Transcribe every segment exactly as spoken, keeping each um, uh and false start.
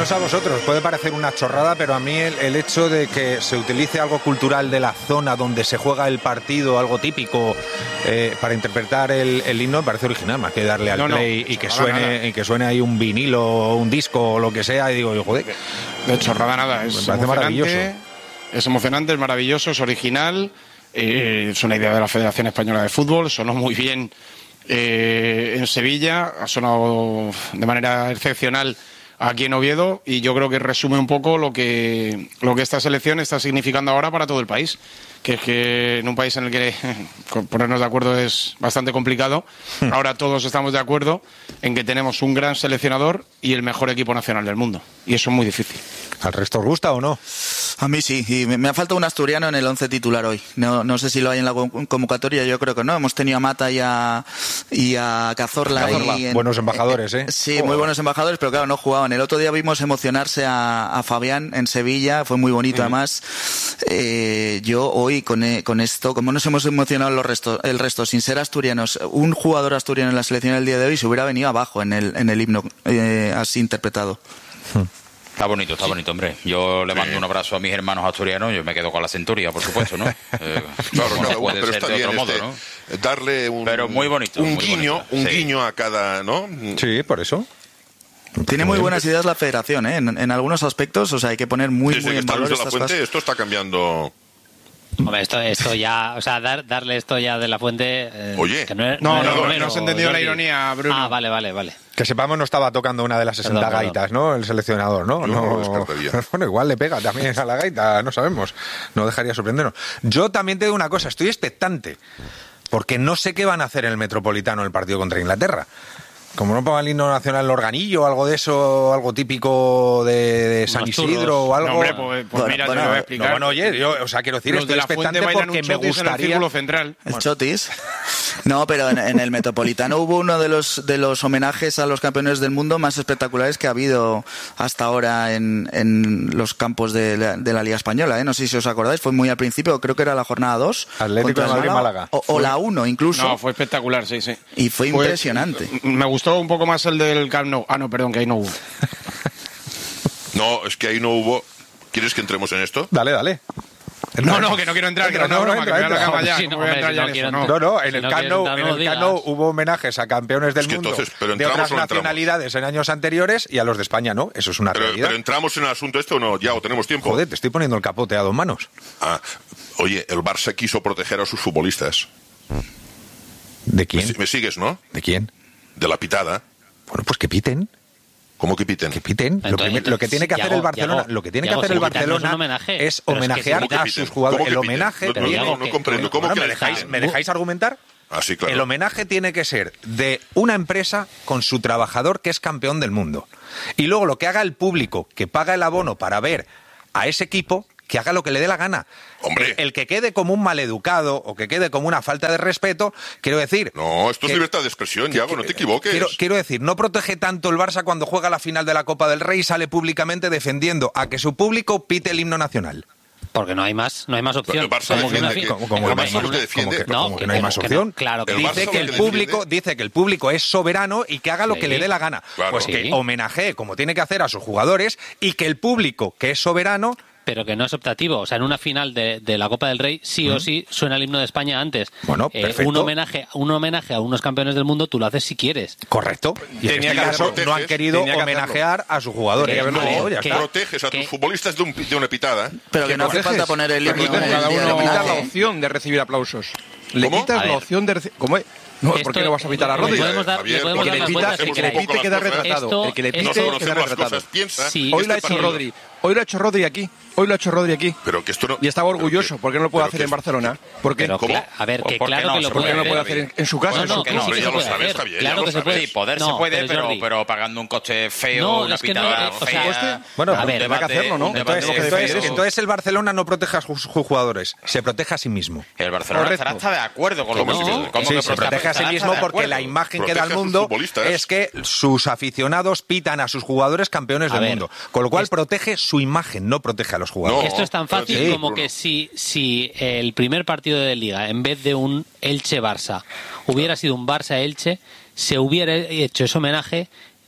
sé a vosotros, puede parecer una chorrada, pero a mí el, el hecho de que se utilice algo cultural de la zona donde se juega el partido, algo típico, eh, para interpretar el, el himno, me parece original, más que darle al no, play no, y, que suene, nada. y que suene ahí un vinilo o un disco o lo que sea, y digo, joder. De chorrada nada, es me parece maravilloso. Es emocionante, es maravilloso, es original, eh, es una idea de la Federación Española de Fútbol, sonó muy bien eh, en Sevilla, ha sonado de manera excepcional aquí en Oviedo, y yo creo que resume un poco lo que lo que esta selección está significando ahora para todo el país, que es que en un país en el que ponernos de acuerdo es bastante complicado, ahora todos estamos de acuerdo en que tenemos un gran seleccionador y el mejor equipo nacional del mundo, y eso es muy difícil. ¿Al resto os gusta o no? A mí sí, y me ha faltado un asturiano en el once titular hoy. No, no sé si lo hay en la convocatoria, yo creo que no. Hemos tenido a Mata y a, y a Cazorla. Cazorla. En, buenos embajadores, ¿eh? Sí, oh. muy buenos embajadores, pero claro, no jugaban. El otro día vimos emocionarse a, a Fabián en Sevilla, fue muy bonito, mm. además. Eh, yo hoy con, con esto, como nos hemos emocionado los restos, el resto, sin ser asturianos, un jugador asturiano en la selección el día de hoy se hubiera venido abajo en el, en el himno, eh, así interpretado. Hmm. Está bonito, está sí. bonito, hombre. Yo le mando sí. un abrazo a mis hermanos asturianos, yo me quedo con la centuria, por supuesto, ¿no? Eh, claro, no claro, puede pero ser está de bien otro este, modo, ¿no? Darle un, pero muy bonito, un muy guiño, bonito. un Sí. guiño a cada, ¿no? Sí, por eso. Tiene muy buenas ideas la Federación, ¿eh? En, en algunos aspectos, o sea, hay que poner muy, Desde muy que en está valor Luis de la estas Fuente, cosas. esto está cambiando. Hombre, esto, esto ya, o sea, dar, darle esto ya de la Fuente. Eh, Oye, que no, es, no, no, no, no, no has entendido la ironía, Bruno. Ah, vale, vale, vale. Que sepamos, no estaba tocando una de las sesenta perdón, gaitas, perdón. ¿no? El seleccionador, ¿no? Yo no, no lo descartaría. Bueno, igual le pega también a la gaita, no sabemos. No dejaría sorprendernos. Yo también te digo una cosa, estoy expectante, porque no sé qué van a hacer en el Metropolitano el partido contra Inglaterra. Como no pongan el himno nacional en el organillo, algo de eso, algo típico de, de San Isidro o algo. No, hombre, pues, pues Bueno, mira, bueno, te lo voy a No, explicar. bueno, oye, yo, o sea, quiero decir, Los estoy de la expectante Fuente bailan porque un me chotis en el gustaría. círculo central. El Bueno. chotis. No, pero en, en el Metropolitano hubo uno de los de los homenajes a los campeones del mundo más espectaculares que ha habido hasta ahora en, en los campos de la, de la Liga Española, ¿eh? No sé si os acordáis, fue muy al principio, creo que era la jornada dos. Atlético de Madrid, Málaga. O, o la uno incluso. No, fue espectacular, sí, sí. Y fue, fue impresionante. Me gustó un poco más el del Camp Nou. Ah, no, perdón, que ahí no hubo. No, es que ahí no hubo. ¿Quieres que entremos en esto? Dale, dale. No, no, que no quiero entrar, que no es una broma, que me voy a la cama ya. Sí, no, ¿Cómo voy a hombre, entrar si ya no en quiero eso? No. No, no, en Si el no Camp quieres Nou, entrar, en no el lo Camp Nou digas. hubo homenajes a campeones del Es que mundo entonces, pero de entramos otras o no entramos. nacionalidades en años anteriores y a los de España no. Eso es una Pero, realidad. pero entramos en el asunto este o no, ya, o tenemos tiempo. Joder, te estoy poniendo el capote a dos manos. Ah, oye, el Barça quiso proteger a sus futbolistas. ¿De ¿Me, quién? me sigues, no? ¿De quién? De la pitada. Bueno, pues que piten. ¿Cómo que piten? Que piten. Entonces, lo, primer- lo que tiene que hacer Yago, el Barcelona, Yago, lo que tiene Yago, que hacer el si quitarnos Barcelona un homenaje, es pero es que homenajear si a piten? sus jugadores. ¿Cómo que El piten? homenaje. No, te no, digo no, no que- comprendo. ¿Cómo Bueno, que ¿me le dejáis, piten? ¿Me dejáis argumentar? Ah, sí, claro. El homenaje tiene que ser de una empresa con su trabajador que es campeón del mundo. Y luego lo que haga el público, que paga el abono para ver a ese equipo, que haga lo que le dé la gana. Hombre. El, el que quede como un maleducado o que quede como una falta de respeto, quiero decir... No, esto es que- libertad de expresión, Yago, no te equivoques. Quiero, quiero decir, no protege tanto el Barça cuando juega la final de la Copa del Rey y sale públicamente defendiendo a que su público pite el himno nacional. Porque no hay más, no hay más opción. El Barça Como que defiende una que- fi- ¿Cómo- cómo el que Barça no? lo que defiende- ¿Cómo que- No, cómo que no hay más que no, opción? claro que El no. Barça Dice lo que que el defiende- público dice que el público es soberano y que haga lo Sí. que le dé la gana. Claro. Pues que Sí. homenajee como tiene que hacer a sus jugadores y que el público que es soberano Pero que no es optativo. O sea, en una final de, de la Copa del Rey, sí o sí suena el himno de España antes. Bueno, Eh, perfecto. un homenaje, un homenaje a unos campeones del mundo, tú lo haces si quieres. correcto. Y en Tenía este que caso hacerlo. no han querido Tenía que homenajear a sus jugadores. Que- No, que- ya que- está. Proteges a ¿Qué? tus futbolistas de, un, de una pitada. Pero que no hace proteges, falta poner el que himno proteges, en el cada día del uno le quitas la homenaje. opción de recibir aplausos. Le ¿Cómo? quitas A la ver. opción de recibir... ¿Cómo es? No, ¿por qué Esto- no vas a pitar a le Rodri? podemos dar- Javier, le podemos Porque dar le las pita, vueltas el que que le queráis. pite queda Esto- retratado. El que le esto- No pite conocemos queda las retratado. cosas, piensa. Sí. Hoy Este lo ha hecho partido- Rodri. Hoy lo ha hecho Rodri aquí. Hoy lo ha hecho Rodri aquí. Pero que esto no... Y estaba orgulloso. pero que- ¿Por qué no lo puede pero hacer que en es- Barcelona? ¿Por qué? Pero, ¿Cómo? cla- a ver, ¿Por que qué claro no? que lo ¿Por ¿Por puede qué no lo hacer. puede hacer en, en su casa? No, en no, su que club? sí, que ya se lo puede sabes, hacer. Javier, Claro ya lo que se sabes. puede. Sí, poder No, se puede, pero pero, Jordi, pero pagando un coste feo, No, una es que no, pitada eh, o sea, fea. ¿coste? Bueno, a ver, un tendrá que debate- hacerlo, ¿no? un debate Entonces, feo. entonces, entonces el Barcelona no protege a sus sus jugadores, se protege a sí mismo. El Barcelona Correcto. estará hasta de acuerdo con lo que ¿Cómo dice. no? ¿Cómo Sí, que se protege a sí estará mismo de porque acuerdo? la imagen que Protege da a al sus mundo futbolistas. es que sus aficionados pitan a sus jugadores campeones A del ver, mundo. Con lo cual es- protege su imagen, no protege a los jugadores. No. Esto es tan pero fácil sí, como Bruno. que si, si el primer partido de Liga, en vez de un Elche-Barça, hubiera sido un Barça-Elche, se hubiera hecho ese homenaje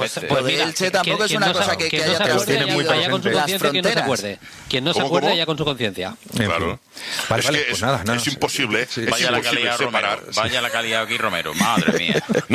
pues, veces. pues Lo de mira, Elche que- tampoco que- es quien una no cosa se- que- quien que no haya se acuerde, tiene ya- muy vaya con su presente. Las conciencia, quien no se fronteras. acuerde. Quien no se ¿Cómo, acuerde, cómo? ya con su conciencia. En fin. Claro. Vale, es vale, que pues es, nada, no, es no, imposible, sí, es Vaya la imposible calidad separar. Romero. Vaya la calidad aquí Romero. Madre mía. No,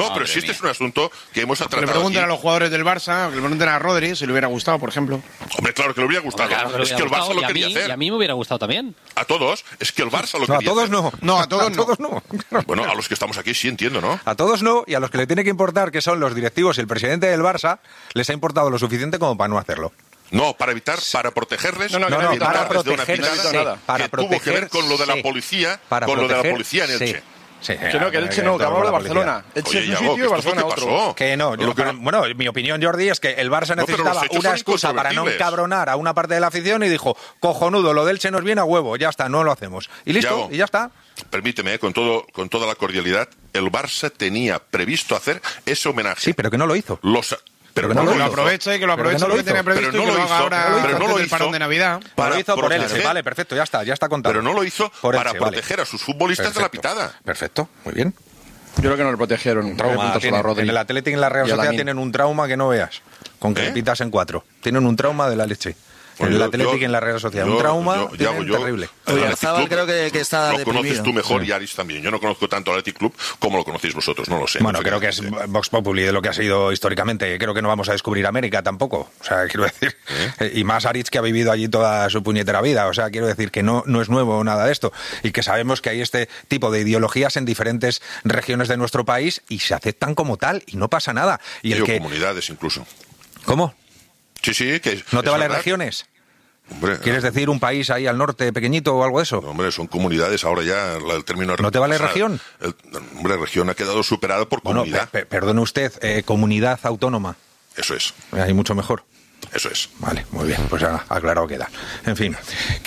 No, pero si este es un asunto que hemos tratado. Que le pregunten aquí. a los jugadores del Barça, que le pregunten a Rodri si le hubiera gustado, por ejemplo. Hombre, claro que le hubiera gustado. Claro que le es hubiera que el Barça gustado, lo y a quería mí- hacer. Y a mí me hubiera gustado también. A todos, es que el Barça lo No, a quería todos hacer. no. No, a todos no. todos no. Bueno, a los que estamos aquí sí entiendo, ¿no? A todos no, y a los que le tiene que importar, que son los directivos y el presidente del Barça, les ha importado lo suficiente como para no hacerlo. No, para evitar, para protegerles, No, no, No, no, evitado para nada. evitarles de una protegerse, pitada nada. para que tuvo que ver con lo de la protegerse. policía, Para con lo de la proteger- policía en Elche. sí. Sí, Que no, que Elche no, que hablamos de Barcelona. Elche es un Iago, sitio que y esto Barcelona qué otro. pasó. Que no, yo- Lo que para- no- bueno, mi opinión, Jordi, es que el Barça No, pero los necesitaba hechos una son excusa para no incontrovertibles. encabronar a una parte de la afición y dijo, cojonudo, lo del Che nos viene a huevo, ya está, no lo hacemos. Y listo, Iago, y ya está. Permíteme, eh, con, todo, con toda la cordialidad, el Barça tenía previsto hacer ese homenaje. Sí, pero que no lo hizo. Los, pero que no no Que lo lo hizo. aproveche, que lo Pero que aproveche no lo lo que hizo. tenía previsto Pero no y que lo lo haga hizo, ahora pero no antes lo del hizo. parón de Navidad. Lo Para hizo por proteger- Elche, vale, perfecto, ya está, ya está contado. Pero no lo hizo Por para Elche, vale. proteger a sus futbolistas de la Perfecto. pitada. Perfecto, muy bien. Yo creo que no le protegieron. Trauma Preguntas tienen. a Rodri. En el Athletic y en la Real Y a Sociedad Lamine. tienen un trauma que no veas, con que ¿Eh? le pitas en cuatro. Tienen un trauma de la leche. En Bueno, el yo- Athletic yo- y en la Real Sociedad. yo- un trauma yo- tienen Iago, yo- terrible. el Oye, Athletic Zabal Club creo que- que está Lo deprimido. conoces tú mejor y Aris también. Yo no conozco tanto al Athletic Club como lo conocéis vosotros, no lo sé. Bueno, No sé creo qué que es decirte. Vox Populi de lo que ha sido históricamente. Creo que no vamos a descubrir América tampoco. O sea, quiero decir. ¿Eh? Y más Aritz, que ha vivido allí toda su puñetera vida. O sea, quiero decir que no, no es nuevo nada de esto. Y que sabemos que hay este tipo de ideologías en diferentes regiones de nuestro país y se aceptan como tal y no pasa nada. Y el Digo, que. comunidades incluso. ¿Cómo? Sí, sí, que ¿No te es vale verdad. regiones? Hombre, ¿Quieres decir un país ahí al norte pequeñito o algo de eso? no, hombre, son comunidades ahora ya, la- el término... ¿No te vale o sea, región? el- hombre, región ha quedado superada por Bueno, comunidad. pe- pe- perdone usted, eh, comunidad autónoma. Eso es, Hay mucho mejor. eso es. Vale, muy bien, pues ya aclarado queda. En fin,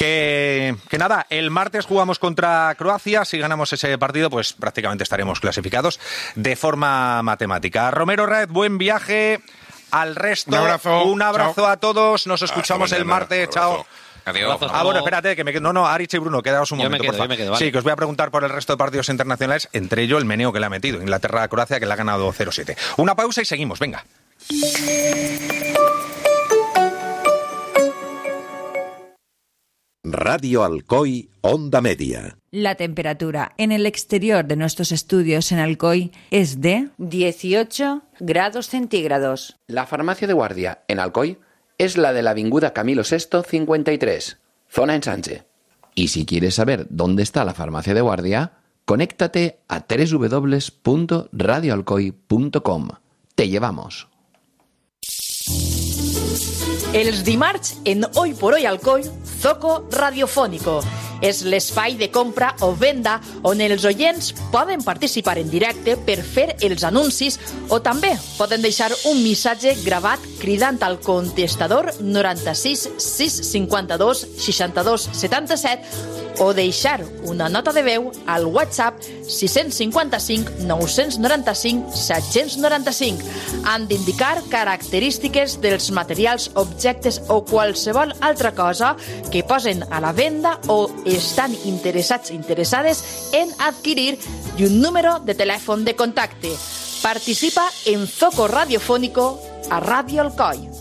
que, que nada, el martes jugamos contra Croacia, si ganamos ese partido, pues prácticamente estaremos clasificados de forma matemática. Romero Raez, buen viaje. Al resto, Un abrazo. un abrazo Chao. a todos, nos escuchamos Hasta el mañana. martes, Un chao. abrazo. Adiós. Hasta Ah, bueno, luego. espérate, que me quedo. No, no, Arich y Bruno, quedaos un Yo me momento, quedo, por favor. yo me quedo, vale. Sí, que os voy a preguntar por el resto de partidos internacionales, entre ellos el meneo que le ha metido. Inglaterra-Croacia, que le ha ganado cero siete. Una pausa y seguimos, venga. Radio Alcoy, Onda Media. La temperatura en el exterior de nuestros estudios en Alcoy es de dieciocho grados centígrados. La farmacia de guardia en Alcoy es la de la Avinguda Camilo sexto cincuenta y tres, zona ensanche. Y si quieres saber dónde está la farmacia de guardia, conéctate a doble u doble u doble u punto radio alcoy punto com. Te llevamos. Els dimarts, en Hoy por Hoy Alcoy, Zoco Radiofónico. És l'espai de compra o venda on els oients poden participar en directe per fer els anuncis o també poden deixar un missatge gravat cridant al contestador noranta-sis sis cinquanta-dos seixanta-dos setanta-set o deixar una nota de veu al WhatsApp sis cinquanta-cinc nou noranta-cinc set noranta-cinc. Han d'indicar característiques dels materials, objectes o qualsevol altra cosa que posen a la venda o estan interessats interessades en adquirir i un número de telèfon de contacte. Participa en Zoco Radiofónico a Radio Alcoy.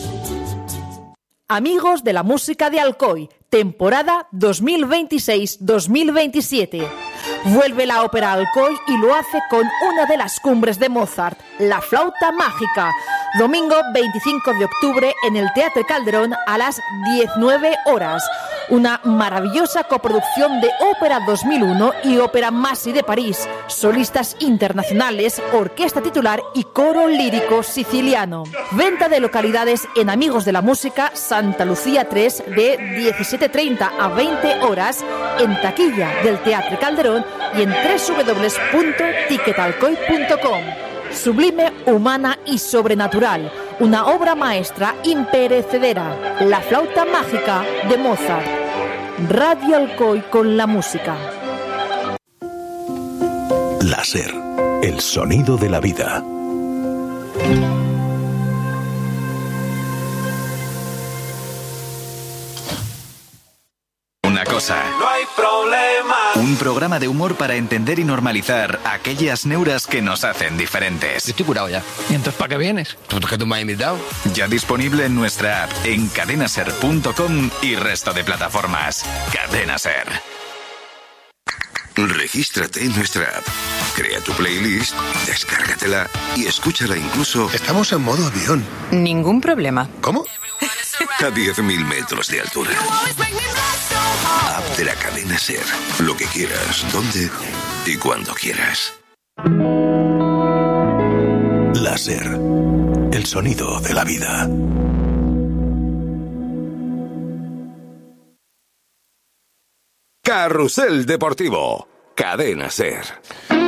Amigos de la música de Alcoy, temporada dos mil veintiséis dos mil veintisiete. Vuelve la ópera Alcoy y lo hace con una de las cumbres de Mozart, La Flauta Mágica. Domingo veinticinco de octubre en el Teatro Calderón a las diecinueve horas. Una maravillosa coproducción de Ópera dos mil uno y Ópera Masi de París. Solistas internacionales, orquesta titular y coro lírico siciliano. Venta de localidades en Amigos de la Música, Santa Lucía tres, de diecisiete treinta a veinte horas, en taquilla del Teatro Calderón y en doble u doble u doble u punto ticketalcoy punto com. Sublime, humana y sobrenatural. Una obra maestra imperecedera. La Flauta Mágica de Mozart. Radio Alcoy con la música. Láser, el sonido de la vida. Una cosa. No hay problema. Un programa de humor para entender y normalizar aquellas neuras que nos hacen diferentes. Estoy curado ya. ¿Y entonces para qué vienes? Pues que tú me has invitado. Ya disponible en nuestra app, en cadenaser punto com y resto de plataformas. Cadena Ser. Regístrate en nuestra app. Crea tu playlist, descárgatela y escúchala incluso... Estamos en modo avión. Ningún problema. ¿Cómo? A diez mil metros de altura. App de la cadena SER. Lo que quieras, donde y cuando quieras. La SER. El sonido de la vida. Carrusel Deportivo. Cadena SER.